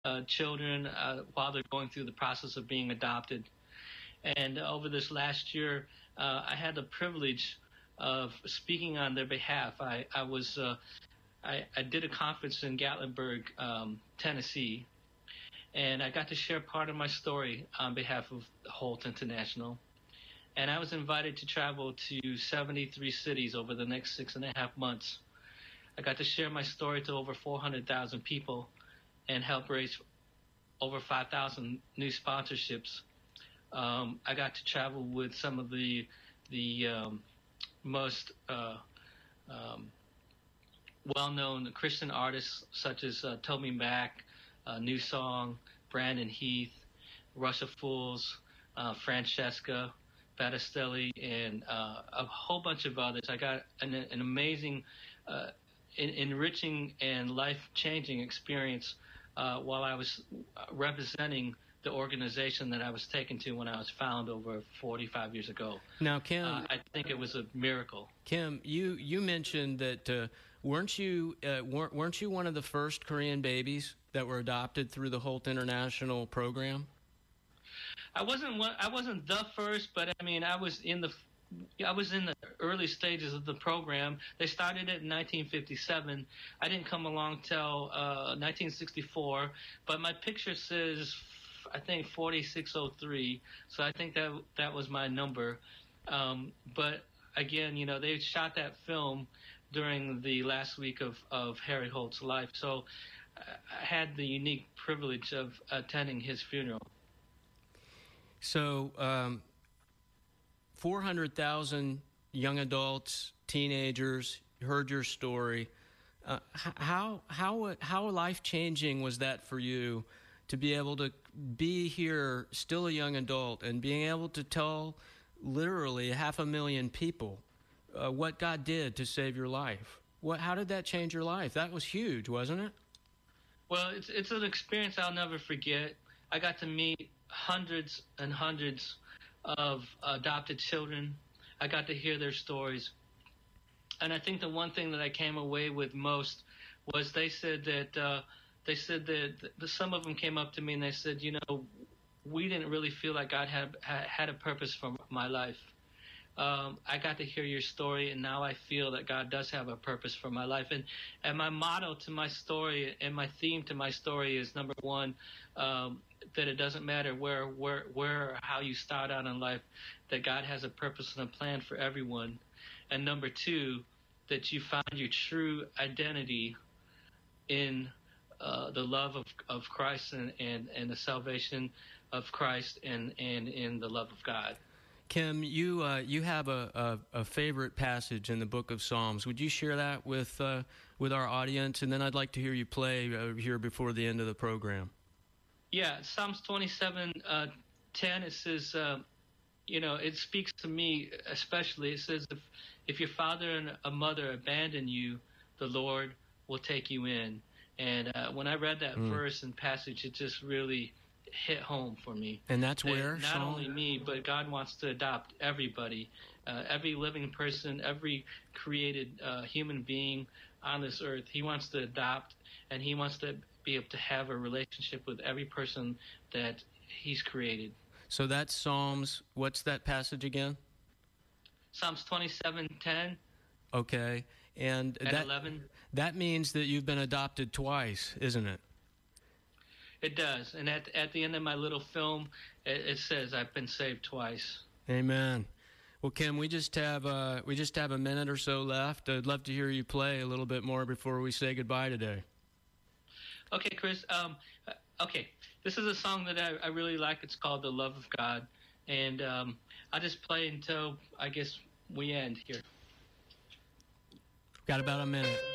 children while they're going through the process of being adopted. And over this last year, I had the privilege of speaking on their behalf. I did a conference in Gatlinburg, Tennessee, and I got to share part of my story on behalf of Holt International. And I was invited to travel to 73 cities over the next 6.5 months. I got to share my story to over 400,000 people and help raise over 5,000 new sponsorships. I got to travel with some of the most well-known Christian artists such as Toby Mac, New Song, Brandon Heath, Russia Fools, Francesca Battistelli, and a whole bunch of others. I got an amazing, enriching and life-changing experience while I was representing the organization that I was taken to when I was found over 45 years ago. Now, Kim, I think it was a miracle. Kim, you mentioned that weren't you one of the first Korean babies that were adopted through the Holt International program? I wasn't the first, but I mean I was in the early stages of the program. They started it in 1957. I didn't come along till 1964, but my picture says I think 4603, so I think that was my number. But again, they shot that film during the last week of Harry Holt's life, so I had the unique privilege of attending his funeral. So 400,000 young adults, teenagers heard your story. How life-changing was that for you to be able to be here, still a young adult, and being able to tell literally 500,000 people what God did to save your life? How did that change your life? That was huge, wasn't it? Well, it's an experience I'll never forget. I got to meet hundreds and hundreds of adopted children. I got to hear their stories. And I think the one thing that I came away with most was they said that some of them came up to me and they said, we didn't really feel like God had a purpose for my life. I got to hear your story, and now I feel that God does have a purpose for my life. And my motto to my story and my theme to my story is, number one, that it doesn't matter where or how you start out in life, that God has a purpose and a plan for everyone. And number two, that you find your true identity in the love of Christ and the salvation of Christ and in the love of God. Kim, you have a favorite passage in the book of Psalms. Would you share that with our audience? And then I'd like to hear you play here before the end of the program. Yeah, Psalms 27:10. It says, it speaks to me especially. It says, if your father and a mother abandon you, the Lord will take you in. And when I read that verse and passage, it just really hit home for me. And that's where? Not only me, but God wants to adopt everybody, every living person, every created human being on this earth. He wants to adopt, and he wants to be able to have a relationship with every person that he's created. So that's Psalms. What's that passage again? Psalms 27:10. Okay. And 11. That means that you've been adopted twice, isn't it? It does. And at the end of my little film, it says I've been saved twice. Amen. Well, Kim, we just have a minute or so left. I'd love to hear you play a little bit more before we say goodbye today. Okay, Chris. Okay, this is a song that I really like. It's called "The Love of God," and I'll just play until I guess we end here. Got about a minute.